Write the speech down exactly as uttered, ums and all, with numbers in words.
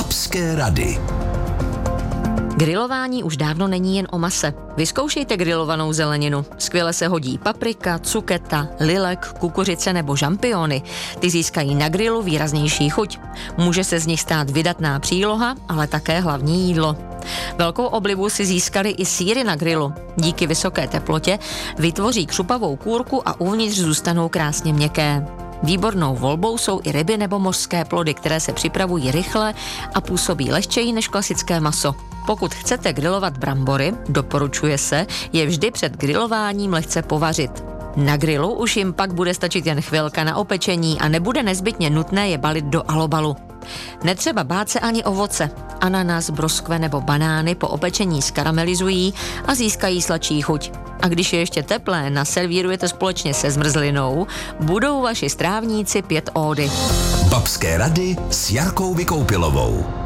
Babské rady. Grilování už dávno není jen o mase. Vyzkoušejte grilovanou zeleninu. Skvěle se hodí paprika, cuketa, lilek, kukuřice nebo žampiony. Ty získají na grilu výraznější chuť. Může se z nich stát vydatná příloha, ale také hlavní jídlo. Velkou oblibu si získali i sýry na grilu. Díky vysoké teplotě vytvoří křupavou kůrku a uvnitř zůstanou krásně měkké. Výbornou volbou jsou i ryby nebo mořské plody, které se připravují rychle a působí lehčeji než klasické maso. Pokud chcete grilovat brambory, doporučuje se je vždy před grilováním lehce povařit. Na grilu už jim pak bude stačit jen chvilka na opečení a nebude nezbytně nutné je balit do alobalu. Netřeba bát se ani ovoce. Ananas, broskve nebo banány po opečení skaramelizují a získají sladší chuť. A když je ještě teplé naservírujete společně se zmrzlinou, budou vaši strávníci pět ódy. Babské rady s Jarkou Vykoupilovou.